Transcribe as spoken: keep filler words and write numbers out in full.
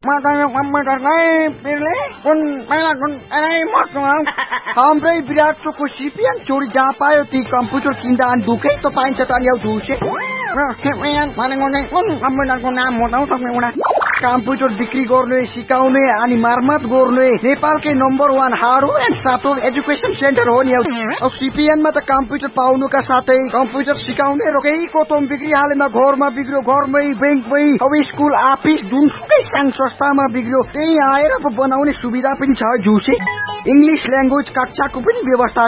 matanya komputer kai pilih pun malah pun ai motno हाम्रै विराट चोकको CPN चोरी जहाँ पायो ती कम्प्युटर किन्दा अनि दुखै त पाइन्छ त अनि झुसे भनेको चाहिँ कुन कम्प्युटरको नाम बताउ तपाईँ कम्प्युटर बिक्री गर्ने सिकाउने अनि मर्मत गर्ने नेपालकै number one hardware and software education centre हो नि अब सिपिएनमा त कम्प्युटर पाउनुका साथै कम्प्युटर सिकाउने रोकैको तोम बिक्री हालेमा घरमा बिग्रियो घरमै बैंकमै अब स्कुल अफिस जुनसुकै साङ संस्थामा बिग्रियो त्यही आएर बनाउने सुविधा पनि छ झुसे इंग्लिश ल्याङ्ग्वेज कक्षाको पनि व्यवस्था